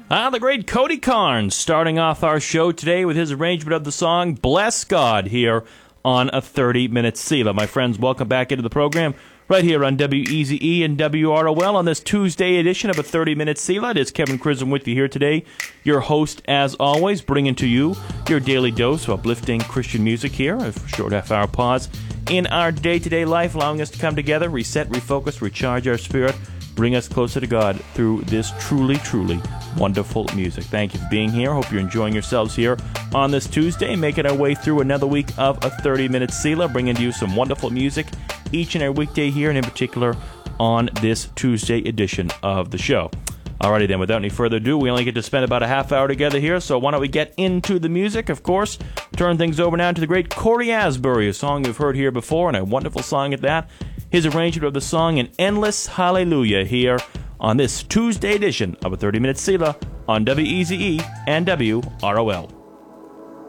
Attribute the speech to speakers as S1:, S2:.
S1: The great Cody Carnes starting off our show today with his arrangement of the song Bless God here on a 30-minute Selah. My friends, welcome back into the program right here on WEZE and WROL on this Tuesday edition of a 30-minute Selah. It is Kevin Chisholm with you here today, your host as always, bringing to you your daily dose of uplifting Christian music here, a short half-hour pause in our day-to-day life, allowing us to come together, reset, refocus, recharge our spirit, bring us closer to God through this truly, truly wonderful music. Thank you for being here. Hope you're enjoying yourselves here on this Tuesday, making our way through another week of a 30-minute Selah, bringing to you some wonderful music each and every weekday here, and in particular on this Tuesday edition of the show. Alrighty then, without any further ado, we only get to spend about a half hour together here, so why don't we get into the music, of course. Turn things over now to the great Cory Asbury, a song you've heard here before, and a wonderful song at that. His arrangement of the song, An Endless Hallelujah, here on this Tuesday edition of a 30-minute Selah on WEZE and WROL.